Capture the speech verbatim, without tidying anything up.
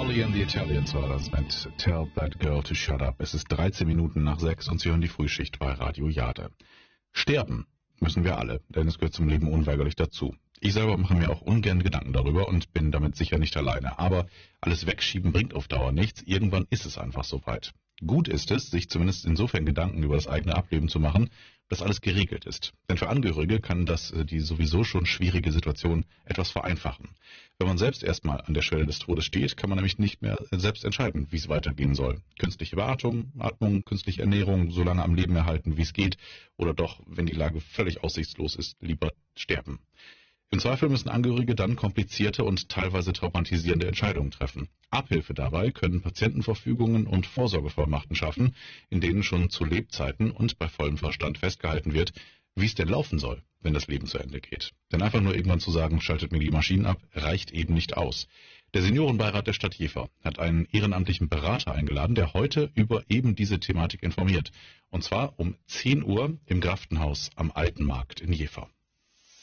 Polly and the Italians war das mit Tell That Girl to Shut Up. Es ist dreizehn Minuten nach sechs und Sie hören die Frühschicht bei Radio Jade. Sterben müssen wir alle, denn es gehört zum Leben unweigerlich dazu. Ich selber mache mir auch ungern Gedanken darüber und bin damit sicher nicht alleine. Aber alles wegschieben bringt auf Dauer nichts. Irgendwann ist es einfach soweit. Gut ist es, sich zumindest insofern Gedanken über das eigene Ableben zu machen, dass alles geregelt ist. Denn für Angehörige kann das die sowieso schon schwierige Situation etwas vereinfachen. Wenn man selbst erstmal an der Schwelle des Todes steht, kann man nämlich nicht mehr selbst entscheiden, wie es weitergehen soll. Künstliche Beatmung, Atmung, künstliche Ernährung, so lange am Leben erhalten, wie es geht, oder doch, wenn die Lage völlig aussichtslos ist, lieber sterben. Im Zweifel müssen Angehörige dann komplizierte und teilweise traumatisierende Entscheidungen treffen. Abhilfe dabei können Patientenverfügungen und Vorsorgevollmachten schaffen, in denen schon zu Lebzeiten und bei vollem Verstand festgehalten wird, wie es denn laufen soll, wenn das Leben zu Ende geht. Denn einfach nur irgendwann zu sagen, schaltet mir die Maschinen ab, reicht eben nicht aus. Der Seniorenbeirat der Stadt Jever hat einen ehrenamtlichen Berater eingeladen, der heute über eben diese Thematik informiert. Und zwar um zehn Uhr im Graftenhaus am Alten Markt in Jever.